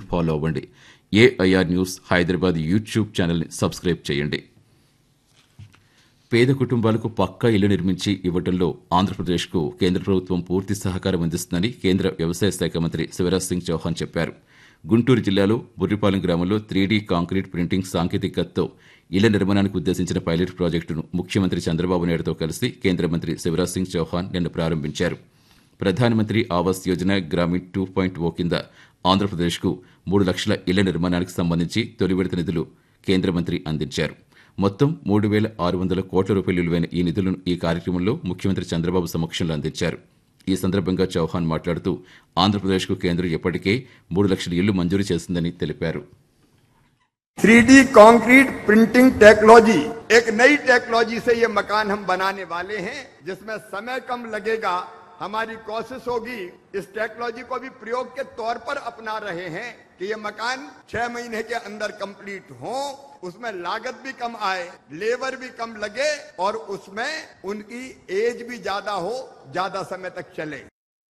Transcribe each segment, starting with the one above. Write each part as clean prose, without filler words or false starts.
Follow అవ్వండి. AIR news Hyderabad YouTube ఛానల్ని subscribe చేయండి. పేద కుటుంబాలకు పక్కా ఇల్లు నిర్మించి ఇవ్వడంలో ఆంధ్రప్రదేశ్కు కేంద్ర ప్రభుత్వం పూర్తి సహకారం అందిస్తుందని కేంద్ర వ్యవసాయ శాఖ మంత్రి శివరాజ్ సింగ్ చౌహాన్ చెప్పారు. గుంటూరు జిల్లాలో బుర్రిపాలెం గ్రామంలో 3D కాంక్రీట్ ప్రింటింగ్ సాంకేతికతతో ఇళ్ల నిర్మాణానికి ఉద్దేశించిన పైలట్ ప్రాజెక్టును ముఖ్యమంత్రి చంద్రబాబు నాయుడుతో కలిసి కేంద్ర మంత్రి శివరాజ్ సింగ్ చౌహాన్ నిన్న ప్రారంభించారు. ప్రధానమంత్రి ఆవాస్ యోజన గ్రామీణ్ 2.0 కింద ఆంధ్రప్రదేశ్కు 3 లక్షల ఇళ్ల నిర్మాణానికి సంబంధించి తొలి విడత నిధులు కేంద్ర మంత్రి అందించారు. మొత్తం 3,600 కోట్ల రూపాయలు విలువైన ఈ నిధులను ఈ కార్యక్రమంలో ముఖ్యమంత్రి చంద్రబాబు సమక్షంలో అందించారు. ఈ సందర్భంగా చౌహాన్ మాట్లాడుతూ ఆంధ్రప్రదేశ్కు కేంద్రం ఇప్పటికే 3 లక్షల ఇళ్లు మంజూరు చేసిందని తెలిపారు. 3D कंक्रीट प्रिंटिंग टेक्नोलॉजी एक नई टेक्नोलॉजी से ये मकान हम बनाने वाले हैं, जिसमें समय कम लगेगा. हमारी कोशिश होगी इस टेक्नोलॉजी को भी प्रयोग के तौर पर अपना रहे हैं कि ये मकान 6 महीने के अंदर कंप्लीट हो, उसमें लागत भी कम आए, लेबर भी कम लगे और उसमें उनकी एज भी ज्यादा हो, ज्यादा समय तक चले.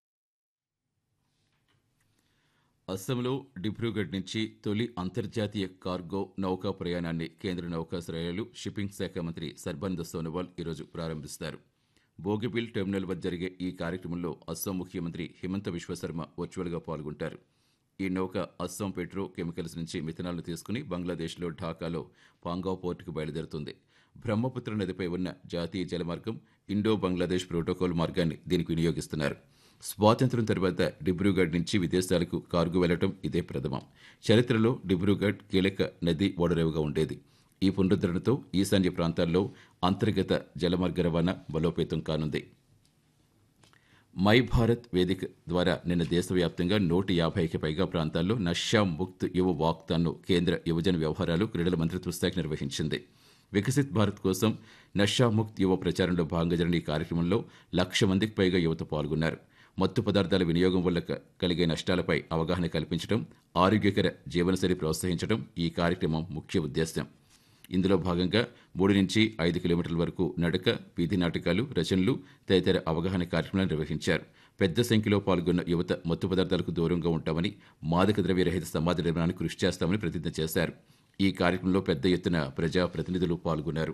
అస్సాంలో డిబ్రూగఢ్ నుంచి తొలి అంతర్జాతీయ కార్గో నౌకా ప్రయాణాన్ని కేంద్ర నౌకాశ్రయాలు షిప్పింగ్ శాఖ మంత్రి సర్బానంద్ సోనోవాల్ ఈరోజు ప్రారంభిస్తారు. బోగిబిల్ టెర్మినల్ వద్ద జరిగే ఈ కార్యక్రమంలో అస్సాం ముఖ్యమంత్రి హిమంత విశ్వశర్మ వర్చువల్గా పాల్గొంటారు. ఈ నౌక అస్సాం పెట్రో కెమికల్స్ నుంచి మిథనాల్ను తీసుకుని బంగ్లాదేశ్లో ఢాకాలో పాంగావ్ పోర్టుకు బయలుదేరుతుంది. బ్రహ్మపుత్ర నదిపై ఉన్న జాతీయ జలమార్గం ఇండో బంగ్లాదేశ్ ప్రోటోకాల్ మార్గాన్ని దీనికి వినియోగిస్తున్నారు. స్వాతంత్ర్యం తర్వాత డిబ్రూగఢ్ నుంచి విదేశాలకు కార్గో వెళ్లడం ఇదే ప్రథమం. చరిత్రలో డిబ్రూగఢ్ కీలక నది ఓడరేవుగా ఉండేది. ఈ పునరుద్ధరణతో ఈశాన్య ప్రాంతాల్లో అంతర్గత జలమార్గ రవాణా బలోపేతం కానుంది. మై భారత్ వేదిక ద్వారా నిన్న దేశవ్యాప్తంగా 150కి పైగా ప్రాంతాల్లో నషా ముక్త్ యువ వాక్థాన్ను కేంద్ర యువజన వ్యవహారాలు క్రీడల మంత్రిత్వ శాఖ నిర్వహించింది. వికసిత్ భారత్ కోసం నషా ముక్త్ యువ ప్రచారంలో భాగంగా జరిగిన ఈ కార్యక్రమంలో 1,00,000 మందికి పైగా యువత పాల్గొన్నారు. మత్తు పదార్థాల వినియోగం వల్ల కలిగే నష్టాలపై అవగాహన కల్పించడం, ఆరోగ్యకర జీవనశైలి ప్రోత్సహించడం ఈ కార్యక్రమం ముఖ్య ఉద్దేశం. ఇందులో భాగంగా 3 నుంచి 5 కిలోమీటర్ల వరకు నడక, వీధి నాటకాలు, రచనలు తదితర అవగాహన కార్యక్రమాలు నిర్వహించారు. పెద్ద సంఖ్యలో పాల్గొన్న యువత మత్తు పదార్థాలకు దూరంగా ఉంటామని, మాదక ద్రవ్య రహిత సమాజ నిర్మాణానికి కృషి చేస్తామని ప్రతిజ్ఞ చేశారు. ఈ కార్యక్రమంలో పెద్ద ఎత్తున ప్రజా ప్రతినిధులు పాల్గొన్నారు.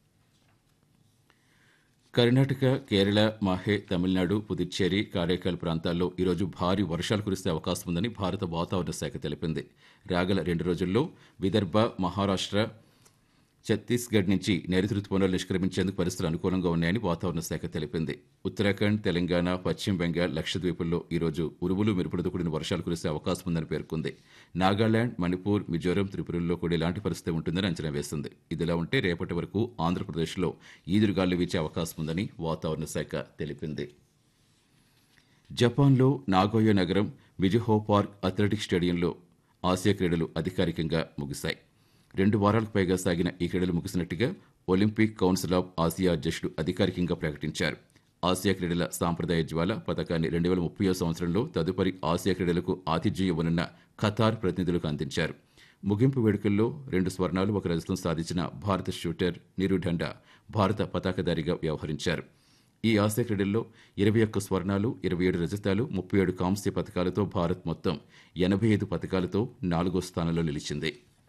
కర్ణాటక, కేరళ, మాహే, తమిళనాడు, పుదుచ్చేరి, కారైకాల్ ప్రాంతాల్లో ఈరోజు భారీ వర్షాలు కురిసే అవకాశం ఉందని భారత వాతావరణ శాఖ తెలిపింది. రాగల 2 రోజుల్లో విదర్భ, మహారాష్ట్ర, ఛత్తీస్గఢ్ నుంచి నైరుతి రుతుపవనాలు నిష్క్రమించేందుకు పరిస్థితులు అనుకూలంగా ఉన్నాయని వాతావరణ శాఖ తెలిపింది. ఉత్తరాఖండ్, తెలంగాణ, పశ్చిమ బెంగాల్, లక్షద్వీపుల్లో ఈరోజు ఉరుములు, మెరుపులతో కూడిన వర్షాలు కురిసే అవకాశం ఉందని పేర్కొంది. నాగాలాండ్, మణిపూర్, మిజోరం, త్రిపురల్లో కూడా ఇలాంటి పరిస్థితి ఉంటుందని అంచనా వేసింది. ఇదిలా ఉంటే రేపటి వరకు ఆంధ్రప్రదేశ్లో ఈదురుగాలు వీచే అవకాశం ఉందని వాతావరణ శాఖ తెలిపింది. జపాన్లో నాగోయా నగరం మిజుహో పార్క్ అథ్లెటిక్స్ స్టేడియంలో ఆసియా క్రీడలు అధికారికంగా ముగిశాయి. 2 వారాలకు పైగా సాగిన ఈ క్రీడలు ముగిసినట్టుగా ఒలింపిక్ కౌన్సిల్ ఆఫ్ ఆసియా అధ్యక్షుడు అధికారికంగా ప్రకటించారు. ఆసియా క్రీడల సాంప్రదాయ జ్వాల పథకాన్ని 2030 సంవత్సరంలో తదుపరి ఆసియా క్రీడలకు ఆతిథ్యం ఇవ్వనున్న ఖతార్ ప్రతినిధులకు అందించారు. ముగింపు వేడుకల్లో 2 స్వర్ణాలు, 1 రజతం సాధించిన భారత షూటర్ నీరు ఢండా భారత పతాకధారిగా వ్యవహరించారు. ఈ ఆసియా క్రీడల్లో 21 స్వర్ణాలు, 27 రజతాలు, 37 కాంస్య పథకాలతో భారత్ మొత్తం 85 పథకాలతో 4వ స్థానంలో నిలిచింది.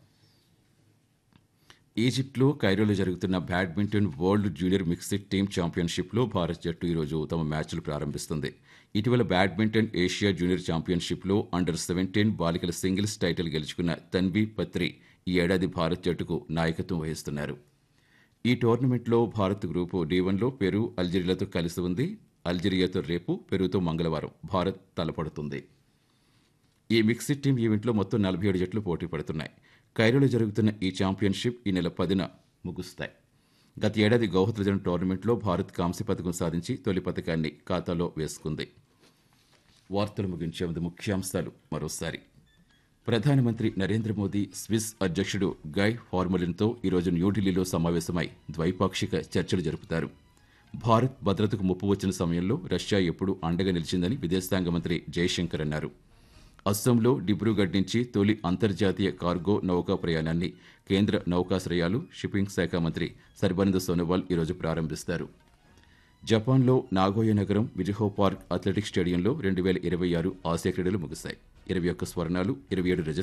ఈజిప్ట్లో కైరోలో జరుగుతున్న badminton world junior mixed team ఛాంపియన్షిప్లో Bharat జట్టు ఈరోజు తమ మ్యాచ్లు ప్రారంభిస్తుంది. ఇటీవల బ్యాడ్మింటన్ ఏషియా జూనియర్ ఛాంపియన్షిప్లో అండర్-17 బాలికల సింగిల్స్ టైటిల్ గెలుచుకున్న తన్వి పత్రి ఈ ఏడాది భారత్ జట్టుకు నాయకత్వం వహిస్తున్నారు. ఈ టోర్నమెంట్లో భారత్ గ్రూపు D1లో పెరు, అల్జీరియాతో కలిసి ఉంది. అల్జీరియాతో రేపు, పెరుతో మంగళవారం భారత్ తలపడుతుంది. ఈ మిక్స్డ్ టీమ్ ఈవెంట్లో మొత్తం 47 జట్లు పోటీ పడుతున్నాయి. కైరోలో జరుగుతున్న ఈ ఛాంపియన్షిప్ ఈ నెల 10న ముగుస్తాయి. గత ఏడాది గౌహతిలో జరిగిన టోర్నమెంట్లో భారత్ కాంస్య పథకం సాధించి తొలి పథకాన్ని ఖాతాలో వేసుకుంది. వార్తలు ముగించే ముందు ముఖ్యాంశాలు మరోసారి. ప్రధానమంత్రి నరేంద్ర మోదీ స్విస్ అధ్యక్షుడు గై ఫార్మలిన్తో ఈరోజు న్యూఢిల్లీలో సమావేశమై ద్వైపాక్షిక చర్చలు జరుపుతారు. భారత్ భద్రతకు ముప్పు వచ్చిన సమయంలో రష్యా ఎప్పుడూ అండగా నిలిచిందని విదేశాంగ మంత్రి జయశంకర్ అన్నారు. అస్సాంలో డిబ్రూగఢ్ నుంచి తొలి అంతర్జాతీయ కార్గో నౌకా ప్రయాణాన్ని కేంద్ర నౌకాశ్రయాలు షిప్పింగ్ శాఖ మంత్రి సర్బానంద్ సోనోవాల్ ఈరోజు ప్రారంభిస్తారు. జపాన్లో నాగోయా నగరం మిజుహో పార్క్ అథ్లెటిక్స్ స్టేడియంలో 2026 ఆసియా క్రీడలు ముగిశాయి. 21 స్వర్ణాలు, 27 రజతాలు